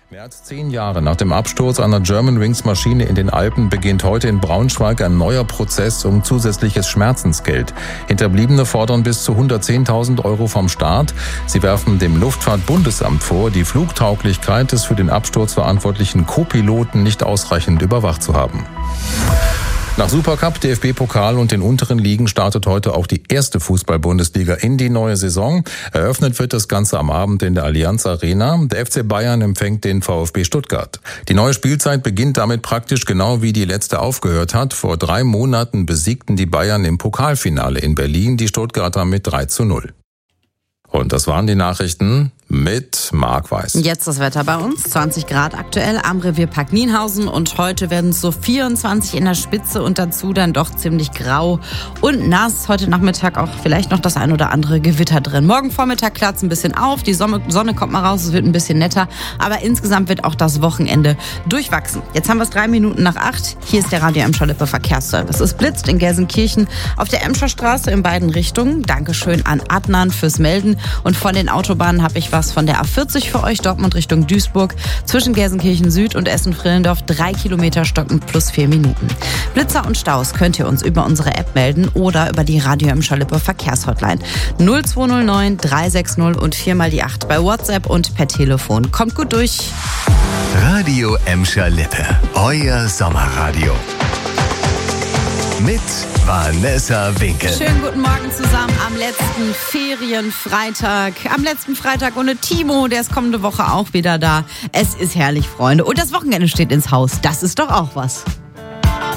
Mehr als 10 Jahre nach dem Absturz einer Germanwings-Maschine in den Alpen beginnt heute in Braunschweig ein neuer Prozess um zusätzliches Schmerzensgeld. Hinterbliebene fordern bis zu 110.000 Euro vom Staat. Sie werfen dem Luftfahrtbundesamt vor, die Flugtauglichkeit des für den Absturz verantwortlichen Co-Piloten nicht ausreichend überwacht zu haben. Nach Supercup, DFB-Pokal und den unteren Ligen startet heute auch die erste Fußball-Bundesliga in die neue Saison. Eröffnet wird das Ganze am Abend in der Allianz Arena. Der FC Bayern empfängt den VfB Stuttgart. Die neue Spielzeit beginnt damit praktisch genau wie die letzte aufgehört hat. Vor 3 Monaten besiegten die Bayern im Pokalfinale in Berlin die Stuttgarter mit 3:0. Und das waren die Nachrichten mit Marc Weiß. Jetzt das Wetter bei uns, 20 Grad aktuell am Revierpark Nienhausen und heute werden es so 24 in der Spitze und dazu dann doch ziemlich grau und nass. Heute Nachmittag auch vielleicht noch das ein oder andere Gewitter drin. Morgen Vormittag klart es ein bisschen auf, die Sonne kommt mal raus, es wird ein bisschen netter, aber insgesamt wird auch das Wochenende durchwachsen. Jetzt haben wir es 3 Minuten nach 8. Hier ist der Radio Emscher Lippe Verkehrsservice. Es blitzt in Gelsenkirchen auf der Emscher Straße in beiden Richtungen. Dankeschön an Adnan fürs Melden. Und von den Autobahnen habe ich was von der A40 für euch, Dortmund Richtung Duisburg, zwischen Gelsenkirchen Süd und Essen-Frillendorf, 3 Kilometer stocken plus 4 Minuten. Blitzer und Staus könnt ihr uns über unsere App melden oder über die Radio Emscher Lippe Verkehrshotline 0209 360 und 4x8 bei WhatsApp und per Telefon. Kommt gut durch. Radio Emscher Lippe, euer Sommerradio. Mit Vanessa Winkel. Schönen guten Morgen zusammen am letzten Ferienfreitag. Am letzten Freitag ohne Timo, der ist kommende Woche auch wieder da. Es ist herrlich, Freunde. Und das Wochenende steht ins Haus. Das ist doch auch was.